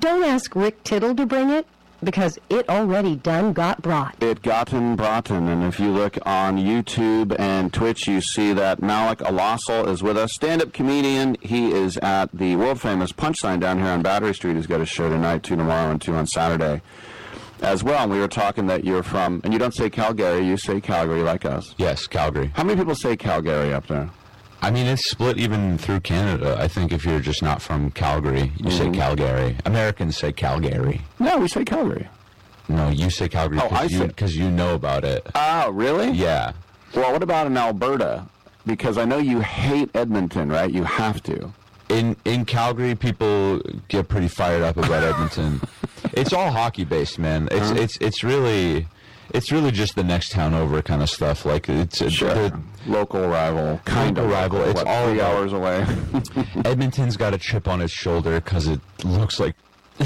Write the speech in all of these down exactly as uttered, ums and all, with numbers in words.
don't ask Rick Tittle to bring it, because it already done got brought. It gotten broughten, and if you look on YouTube and Twitch, you see that Malik Alassal is with us, stand-up comedian. He is at the world-famous Punchline down here on Battery Street. He's got a show tonight, two tomorrow, and two on Saturday as well. And we were talking that you're from, and you don't say Calgary, you say Calgary like us. Yes, Calgary. How many people say Calgary up there? I mean, it's split even through Canada. I think if you're just not from Calgary, you mm-hmm. say Calgary. Americans say Calgary. No, we say Calgary. No, you say Calgary because oh, you, say... you know about it. Oh, really? Yeah. Well, what about in Alberta? Because I know you hate Edmonton, right? You have to. In in Calgary, people get pretty fired up about Edmonton. It's all hockey-based, man. It's huh? it's it's really... It's really just the next town over kind of stuff. Like it's a sure. local rival, kind local of rival. Local, it's what, all three about, hours away. Edmonton's got a chip on its shoulder because it looks like.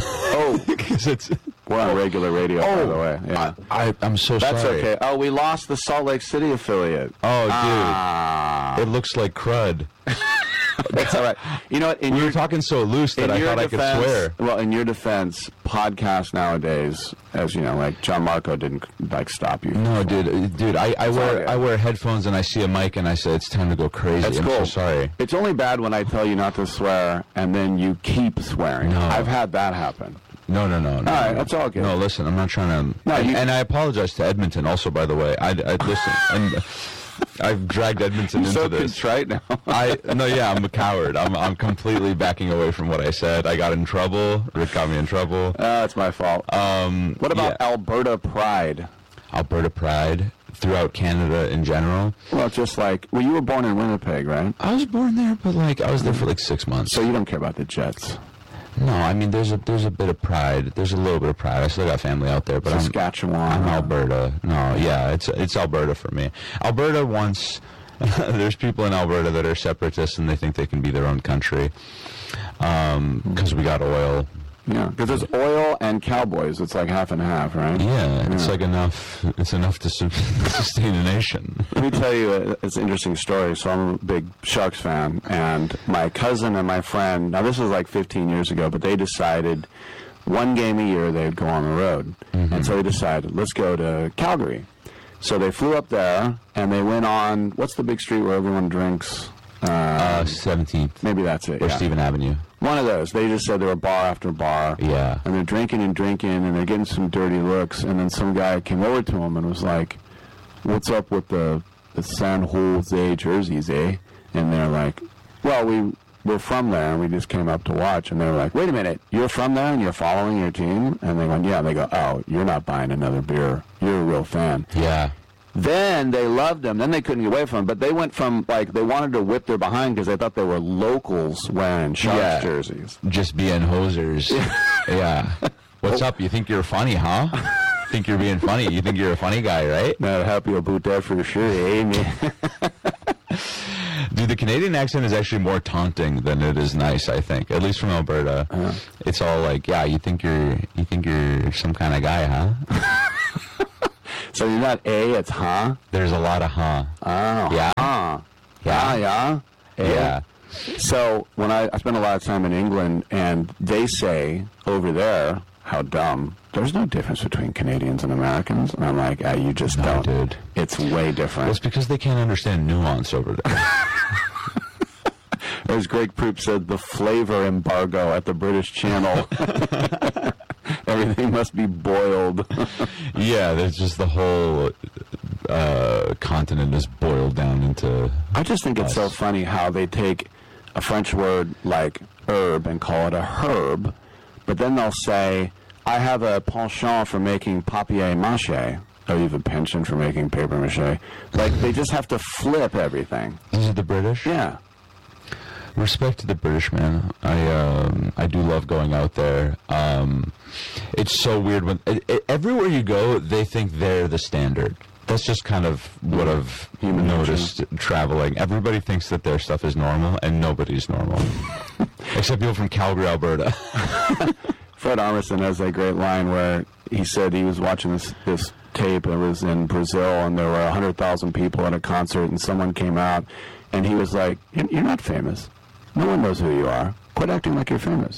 Oh, because it's we're on regular radio, oh, by the way. Yeah, I, I, I'm so That's sorry. That's okay. Oh, we lost the Salt Lake City affiliate. Oh, dude, ah. It looks like crud. That's all right. You know what? In we your, were talking so loose that I thought defense, I could swear. Well, in your defense, podcasts nowadays, as you know, like John Marco didn't like stop you. No, dude, dude, I, I wear I wear headphones and I see a mic and I say it's time to go crazy. That's I'm cool. so sorry. It's only bad when I tell you not to swear and then you keep swearing. No. I've had that happen. No, no, no, no. All right, no. that's all good. No, listen, I'm not trying to. No, and, you, and I apologize to Edmonton also, by the way. I, I listen. and, I've dragged Edmonton You're into so this. Contrite now. I no, yeah, I'm a coward. I'm I'm completely backing away from what I said. I got in trouble. Rick got me in trouble. Uh, it's my fault. Um, what about yeah. Alberta Pride? Alberta Pride throughout Canada in general. Well, just like well, you were born in Winnipeg, right? I was born there, but like I was there for like six months. So you don't care about the Jets? No, I mean there's a there's a bit of pride. There's a little bit of pride. I still got family out there, but Saskatchewan. I'm, I'm Alberta. No, yeah, it's it's Alberta for me. Alberta wants. There's people in Alberta that are separatists and they think they can be their own country because um, we got oil. Yeah, because there's oil and cowboys. It's like half and half, right? Yeah, yeah. it's like enough. It's enough to su- sustain a nation. Let me tell you, a, it's an interesting story. So I'm a big Sharks fan, and my cousin and my friend. Now this was like fifteen years ago, but they decided one game a year they'd go on the road, mm-hmm. and so they decided let's go to Calgary. So they flew up there, and they went on, what's the big street where everyone drinks? Um, uh, seventeenth. Maybe that's it, Or yeah. Stephen Avenue. One of those. They just said they were bar after bar. Yeah. And they're drinking and drinking, and they're getting some dirty looks, and then some guy came over to them and was like, what's up with the, the San Jose jerseys, eh? And they're like, well, we... we're from there, and we just came up to watch. And they were like, wait a minute, you're from there, and you're following your team? And they went, yeah. And they go, oh, you're not buying another beer. You're a real fan. Yeah. Then they loved them. Then they couldn't get away from them. But they went from, like, they wanted to whip their behind because they thought they were locals wearing Sharks yeah. jerseys. Just being hosers. Yeah. What's up? You think you're funny, huh? Think you're being funny. You think you're a funny guy, right? Not happy about that for sure, eh, man? Dude, the Canadian accent is actually more taunting than it is nice, I think. At least from Alberta. Uh-huh. It's all like, yeah, you think you're you think you're some kind of guy, huh? So you're not A, it's huh? There's a lot of huh. Oh. Yeah. Huh. Yeah. Yeah, yeah. Yeah. So when I, I spend a lot of time in England, and they say over there, how dumb. There's no difference between Canadians and Americans. And I'm like, ah, you just no, don't. Dude. It's way different. Well, it's because they can't understand nuance over there. As Greg Proops said, the flavor embargo at the British Channel. Everything must be boiled. Yeah, there's just the whole uh, continent is boiled down into... I just think it's so funny how they take a French word like herb and call it a herb, but then they'll say, I have a penchant for making papier-mâché. Oh, you have a penchant for making paper-mâché. Like, they just have to flip everything. Is it the British? Yeah. Respect to the British, man. I um, I do love going out there. Um, it's so weird when it, it, everywhere you go, they think they're the standard. That's just kind of what I've Human noticed nature. Traveling. Everybody thinks that their stuff is normal, and nobody's normal, except people from Calgary, Alberta. Fred Armisen has a great line where he said he was watching this this tape. It was in Brazil, and there were a hundred thousand people at a concert, and someone came out, and he was like, "You're not famous. No one knows who you are. Quit acting like you're famous."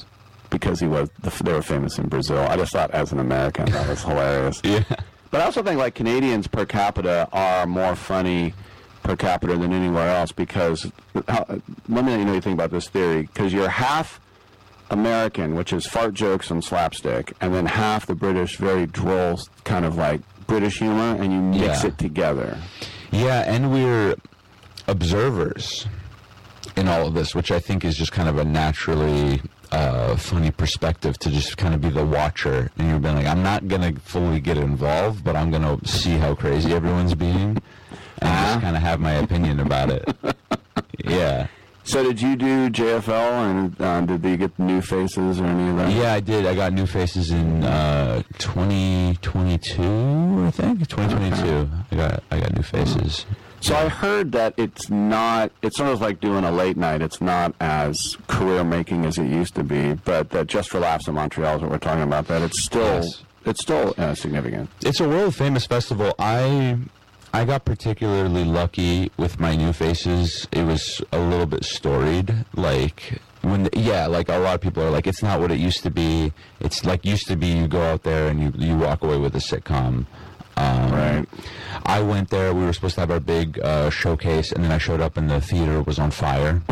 because he was they were famous in Brazil. I just thought, as an American, that was hilarious. Yeah. But I also think like Canadians per capita are more funny per capita than anywhere else because how, let me let you know you think about this theory because you're half American, which is fart jokes and slapstick, and then half the British, very droll kind of like British humor, and you mix Yeah. it together. Yeah, and we're observers in all of this, which I think is just kind of a naturally uh, funny perspective to just kind of be the watcher. And you've been like, I'm not going to fully get involved, but I'm going to see how crazy everyone's being and Uh-huh. just kind of have my opinion about it. Yeah. So did you do J F L, and uh, did you get new faces or any of that? Yeah, I did. I got New Faces in uh, twenty twenty-two, I think. twenty twenty-two. I got I got New Faces. So I heard that it's not, it's sort of like doing a late night. It's not as career-making as it used to be, but that Just for Laughs in Montreal is what we're talking about, that it's still, Yes. it's still uh, significant. It's a world famous festival. I I got particularly lucky with my New Faces. It was a little bit storied. Like when the, yeah, like a lot of people are like, it's not what it used to be. It's like used to be. You go out there and you you walk away with a sitcom. Um, Right. I went there. We were supposed to have our big uh, showcase, and then I showed up, and the theater was on fire.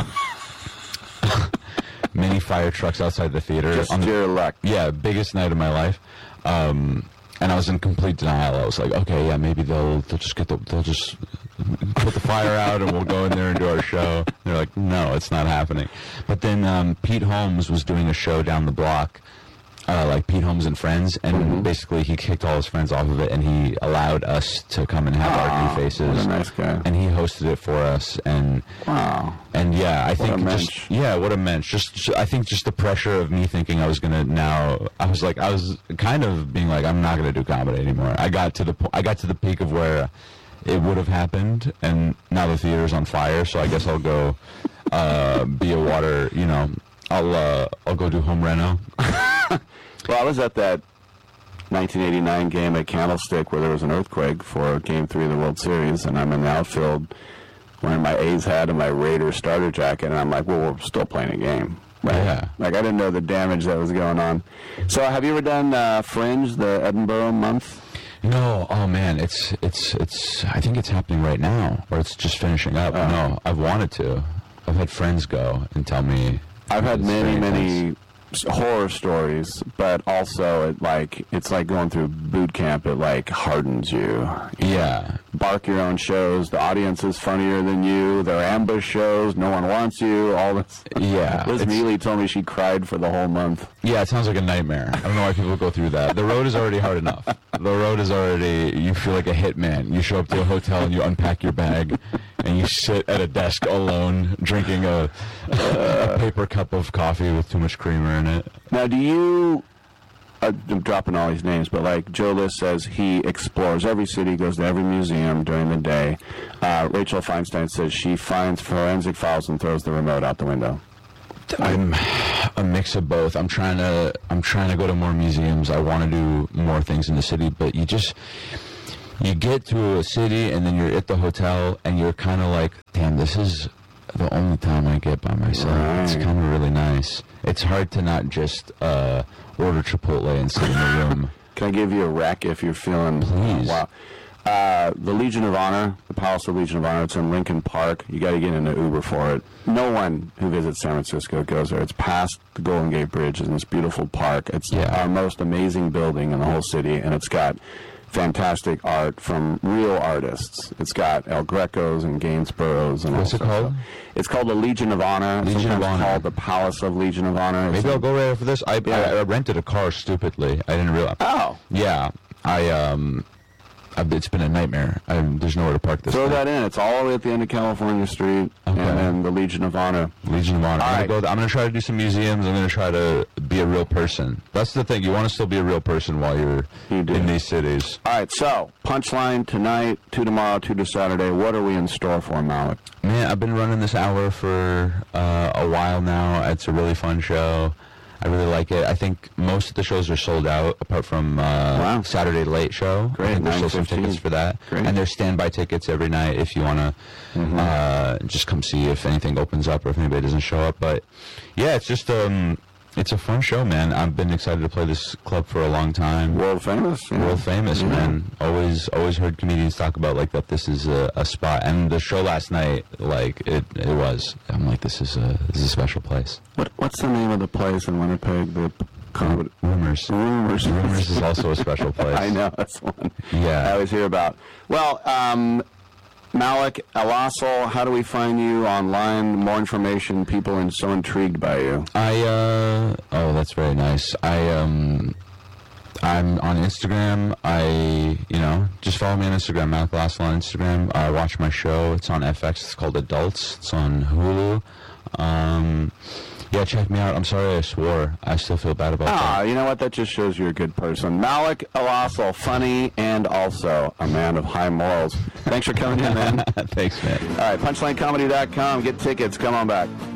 Many fire trucks outside the theater. Just on the, your luck. yeah, biggest night of my life. Um, and I was in complete denial. I was like, okay, yeah, maybe they'll they'll just get the they'll just put the fire out, and we'll go in there and do our show. And they're like, no, it's not happening. But then um, Pete Holmes was doing a show down the block. Uh, like Pete Holmes and Friends, and Mm-hmm. basically he kicked all his friends off of it, and he allowed us to come and have our Aw, New Faces. what a nice guy. And he hosted it for us, and Wow. and yeah, I a think mensch. just yeah, what a mensch. Just, just I think just the pressure of me thinking I was gonna now. I was like, I was kind of being like, I'm not gonna do comedy anymore. I got to the po- I got to the peak of where it would have happened, and now the theater's on fire. So I guess I'll go uh, be a water. You know, I'll uh, I'll go do home reno. Well, I was at that nineteen eighty-nine game at Candlestick where there was an earthquake for Game three of the World Series, and I'm in the outfield wearing my A's hat and my Raiders starter jacket, and I'm like, well, we're still playing a game. Right? Yeah. Like, I didn't know the damage that was going on. So have you ever done uh, Fringe, the Edinburgh month? No, oh man, it's it's it's. I think it's happening right now, or it's just finishing up. Oh. No, I've wanted to. I've had friends go and tell me. I've had it's many, very many intense. s- horror stories, but also it like it's like going through boot camp. It like hardens you. Yeah, Bark your own shows. The audience is funnier than you. There are ambush shows. No one wants you. All this. yeah. Liz it's- Mealy told me she cried for the whole month. Yeah, it sounds like a nightmare. I don't know why people go through that. The road is already hard enough. The road is already, you feel like a hitman. You show up to a hotel and you unpack your bag and you sit at a desk alone drinking a, a paper cup of coffee with too much creamer in it. Now, do you? Uh, I'm dropping all these names, but like Joe List says, he explores every city, goes to every museum during the day. Uh, Rachel Feinstein says she finds forensic files and throws the remote out the window. I'm a mix of both. I'm trying to I'm trying to go to more museums. I want to do more things in the city, but you just you get to a city and then you're at the hotel and you're kind of like, damn, this is the only time I get by myself. It's Right. kind of really nice. It's hard to not just uh, order Chipotle and sit in the room. Can I give you a rec if you're feeling? Please. Wow. Uh, the Legion of Honor, the Palace of Legion of Honor, it's in Lincoln Park. You got to get in an Uber for it. No one who visits San Francisco goes there. It's past the Golden Gate Bridge in this beautiful park. It's Yeah. our most amazing building in the whole city, and it's got fantastic art from real artists. It's got El Grecos and Gainsboroughs and What's all it sorts of called? stuff. It's called the Legion of Honor. It's Legion of sometimes Honor. called the Palace of Legion of Honor. It's Maybe I'll in- go right after this. I, Yeah. I, I rented a car stupidly. I didn't realize. Oh. Yeah, I um, I've, it's been a nightmare. I, there's nowhere to park this. Throw thing. that in. It's all the way at the end of California Street, Okay. and then the Legion of Honor. Legion of Honor. All I'm right. gonna go. I'm gonna try to do some museums. I'm gonna try to be a real person. That's the thing. You want to still be a real person while you're You do. in these cities. All right, so punchline tonight, two tomorrow, two to Saturday. What are we in store for, Malik? Man, I've been running this hour for uh, a while now. It's a really fun show. I really like it. I think most of the shows are sold out, apart from uh, Wow. Saturday Late Show. Great, I think there's still some nine fifteen. tickets for that. Great. And there's standby tickets every night if you want to Mm-hmm. uh, just come see if anything opens up or if anybody doesn't show up. But yeah, it's just um, it's a fun show, man. I've been excited to play this club for a long time. World famous? Yeah. World famous, yeah. man. Always, always heard comedians talk about like that. This is a, a spot, and the show last night, like it, it was. I'm like, this is a, this is a special place. What, what's the name of the place in Winnipeg? The comedy Rumors. Rumors. Rumors is also a special place. I know, that's one. Yeah. I always hear about. Well, um, Malik Alassal, how do we find you online? More information. People are so intrigued by you. I uh oh, that's very nice. I um I'm on Instagram. I you know just follow me on Instagram, Malik Alassal on Instagram. I watch my show. It's on F X. It's called Adults. It's on Hulu. Um, yeah, check me out. I'm sorry I swore. I still feel bad about Ah, that. you know what? That just shows you're a good person. Malik Alassal, funny and also a man of high morals. Thanks for coming in, man. Thanks, man. All right, punchline comedy dot com. Get tickets. Come on back.